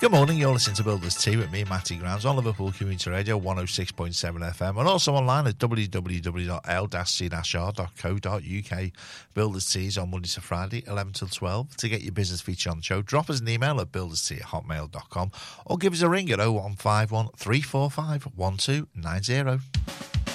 Good morning, you're listening to Builders Tea with me, Matty Grounds, on Liverpool Community Radio 106.7 FM and also online at www.l-c-r.co.uk. Builders Tea is on Monday to Friday, 11 till 12. To get your business feature on the show, drop us an email at builderstea@hotmail.com or give us a ring at 0151 345 1290.